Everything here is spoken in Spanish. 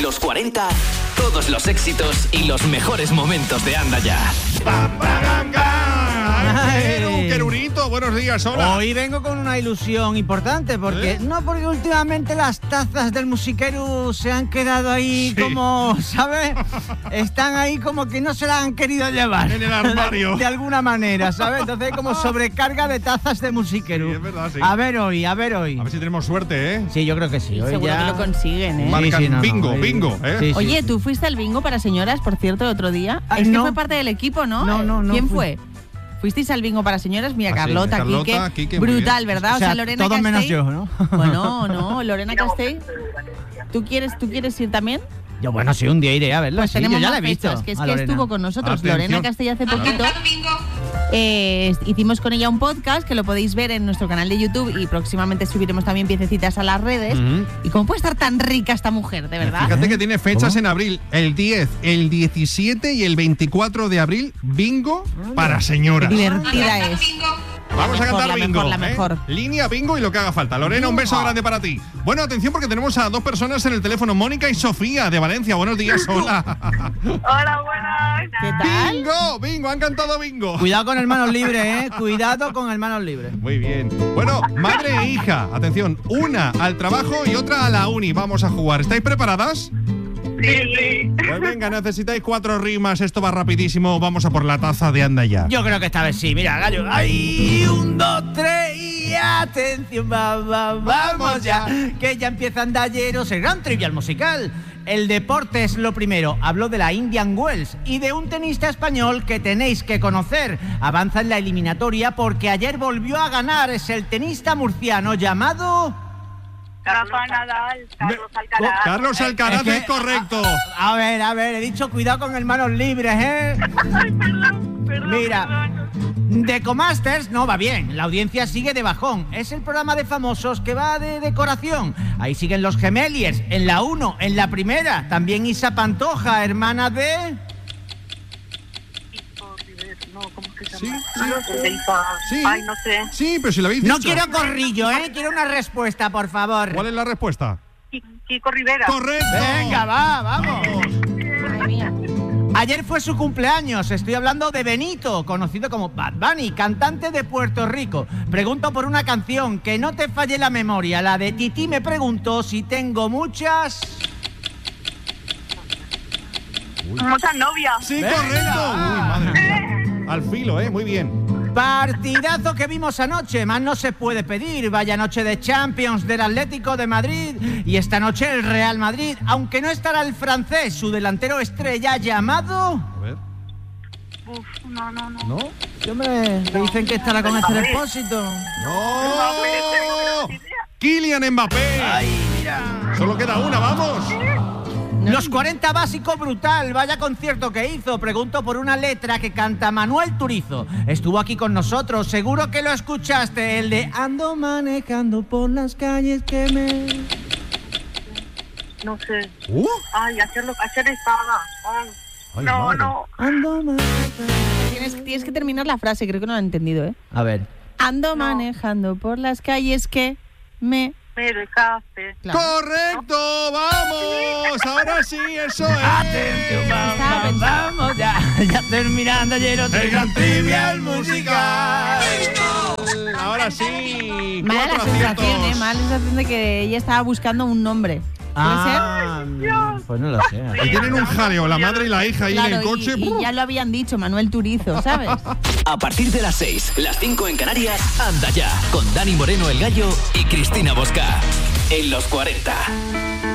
Los 40, todos los éxitos y los mejores momentos de Anda Ya. Querurito, buenos días, hola. Hoy vengo con una ilusión importante, porque porque últimamente las tazas del musiquero se han quedado ahí como, ¿sabes? Están ahí como que no se las han querido llevar. En el armario. De alguna manera, ¿sabes? Entonces hay como sobrecarga de tazas de musiquero. Sí, es verdad, sí. A ver hoy. A ver si tenemos suerte, ¿eh? Sí, yo creo que sí. Hoy seguro ya que lo consiguen, ¿eh? Marcan bingo, ¿eh? Sí, Oye, ¿tú fuiste al bingo para señoras, por cierto, el otro día? Ah, es que no. fue parte del equipo, ¿no? No. ¿Quién fue? ¿Fuisteis al bingo para señoras? Mira, Ah, sí, Carlota, Quique, muy brutal, bien. ¿verdad? O sea, Lorena todos Castell. menos yo, ¿no? Bueno, no, Lorena Castell. ¿Tú quieres ir también? Yo, bueno, sí, un día iré a verla. Pues sí, tenemos yo ya la más he visto. fechas, que es a que Lorena. estuvo con nosotros. Atención. Lorena Castell hace poquito. Hicimos con ella un podcast que lo podéis ver en nuestro canal de YouTube y próximamente subiremos también piececitas a las redes. Y cómo puede estar tan rica esta mujer, de verdad. Fíjate que tiene fechas en abril, el 10, el 17 y el 24 de abril, bingo para señoras. Qué divertida es. Vamos a cantar la bingo. mejor. Línea bingo y lo que haga falta. Lorena, un beso grande para ti. Bueno, atención porque tenemos a dos personas en el teléfono, Mónica y Sofía de Valencia. Buenos días, hola. Hola, buenas. ¿Qué tal? Bingo, han cantado bingo. Cuidado con el manos libres, Cuidado con el manos libres. Muy bien. Bueno, madre e hija, atención, una al trabajo y otra a la uni. Vamos a jugar. ¿Estáis preparadas? Sí. Pues venga, necesitáis 4 rimas, esto va rapidísimo. Vamos a por la taza de Anda Ya. Yo creo que esta vez sí. Mira, gallo. ¡Ay! 1, 2, 3 y atención, vamos ya. Que ya empieza Andayeros, el gran trivial musical. El deporte es lo primero. Hablo de la Indian Wells y de un tenista español que tenéis que conocer. Avanza en la eliminatoria porque ayer volvió a ganar. Es el tenista murciano llamado... Rafa Nadal, Carlos Alcaraz. Carlos Alcaraz es correcto. A ver, he dicho cuidado con el manos libres, Ay, perdón. Mira, Decomasters no va bien, la audiencia sigue de bajón. Es el programa de famosos que va de decoración. Ahí siguen los Gemeliers, en la 1, en la primera. También Isa Pantoja, hermana de... No, ¿cómo es que se Sí, llama? sí. Ay, no sé. Sí, pero si lo habéis dicho. No quiero corrillo, quiero una respuesta, por favor. ¿Cuál es la respuesta? Kiko Rivera. ¡Correcto! Venga, vamos. Madre mía. Ayer fue su cumpleaños, estoy hablando de Benito, conocido como Bad Bunny, cantante de Puerto Rico. Pregunto por una canción, que no te falle la memoria, la de Titi me preguntó si tengo muchas... Muchas novias. Sí, Venga. correcto. Uy, madre mía. Al filo, muy bien. Partidazo que vimos anoche, más no se puede pedir. Vaya noche de Champions del Atlético de Madrid y esta noche el Real Madrid, aunque no estará el francés, su delantero estrella llamado... A ver. Uf, no. ¿No? Hombre, me dicen que estará con este depósito. ¡No! Kylian Mbappé. Ay, mira. Solo queda una, vamos. Los 40 básico brutal, vaya concierto que hizo. Pregunto por una letra que canta Manuel Turizo. Estuvo aquí con nosotros, seguro que lo escuchaste. El de ando manejando por las calles que me... No sé. Ay, Ayer estaba. Ay, madre. no. Ando manejando. Tienes que terminar la frase, creo que no la he entendido, ¿eh? A ver. Ando manejando por las calles que me... Me dejaste. Claro. ¡Correcto! ¡Vamos! Ahora sí, eso es. Atención, vamos ya terminando ayer El gran trivial musical. Ahora sí. Mala la 4 sensación, aciertos. mala la sensación de que ella estaba buscando un nombre. ¿Puede Pues no lo sé. Y tienen un jaleo, la madre y la hija ahí ser? en el Claro, coche. y ya lo habían dicho, Manuel Turizo, ¿sabes? A partir de las 6, las 5 en Canarias, Anda Ya, con Dani Moreno el Gallo y Cristina Bosca. En los 40.